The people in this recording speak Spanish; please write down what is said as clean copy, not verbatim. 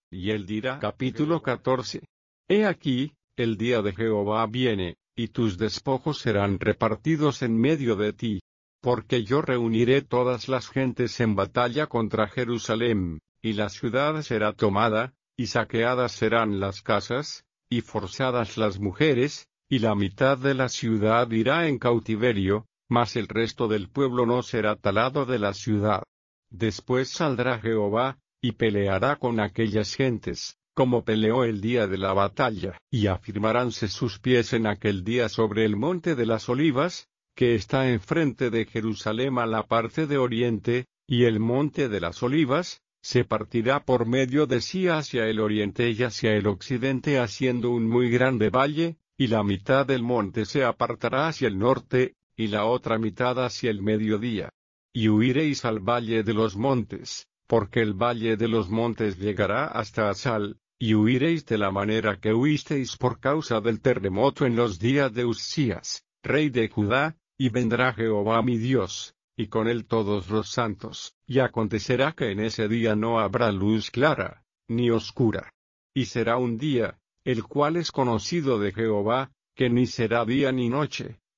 Y él dirá, capítulo 14. He aquí, el día de Jehová viene, y tus despojos serán repartidos en medio de ti. Porque yo reuniré todas las gentes en batalla contra Jerusalén, y la ciudad será tomada, y saqueadas serán las casas, y forzadas las mujeres, y la mitad de la ciudad irá en cautiverio, mas el resto del pueblo no será talado de la ciudad. Después saldrá Jehová, y peleará con aquellas gentes, como peleó el día de la batalla, y afirmaránse sus pies en aquel día sobre el monte de las olivas, que está enfrente de Jerusalén a la parte de oriente, y el monte de las olivas se partirá por medio de sí hacia el oriente y hacia el occidente, haciendo un muy grande valle, y la mitad del monte se apartará hacia el norte, y la otra mitad hacia el mediodía. Y huiréis al valle de los montes, porque el valle de los montes llegará hasta Asal, y huiréis de la manera que huisteis por causa del terremoto en los días de Uzías, rey de Judá, y vendrá Jehová mi Dios, y con él todos los santos, y acontecerá que en ese día no habrá luz clara, ni oscura. Y será un día, el cual es conocido de Jehová, que ni será día ni noche,